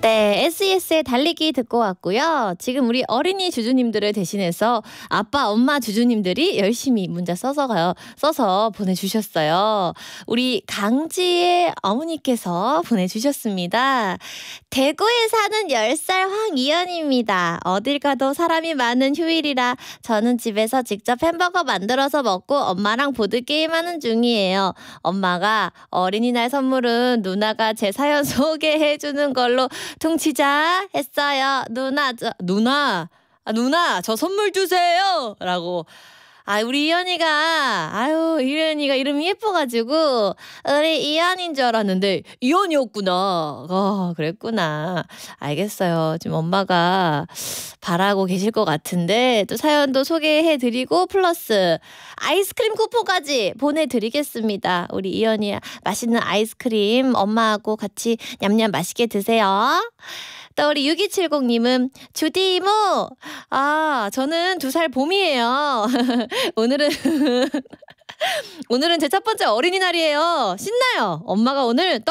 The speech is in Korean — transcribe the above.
네, SES의 달리기 듣고 왔고요. 지금 우리 어린이 주주님들을 대신해서 아빠, 엄마 주주님들이 열심히 문자 써서 보내주셨어요. 우리 강지의 어머니께서 보내주셨습니다. 대구에 사는 10살 황이연입니다. 어딜 가도 사람이 많은 휴일이라 저는 집에서 직접 햄버거 만들어서 먹고 엄마랑 보드게임하는 중이에요. 엄마가 어린이날 선물은 누나가 제 사연 소개해주는 걸로 퉁치자 했어요. 누나 저 선물 주세요 라고. 우리 이연이가 이름이 예뻐가지고 우리 이연인 줄 알았는데 이연이었구나. 그랬구나. 알겠어요. 지금 엄마가 바라고 계실 것 같은데 또 사연도 소개해드리고 플러스 아이스크림 쿠폰까지 보내드리겠습니다. 우리 이연이 맛있는 아이스크림 엄마하고 같이 냠냠 맛있게 드세요. 또 우리 6270님은 주디 이모, 저는 2살 봄이에요. 오늘은 제 첫 번째 어린이날이에요. 신나요. 엄마가 오늘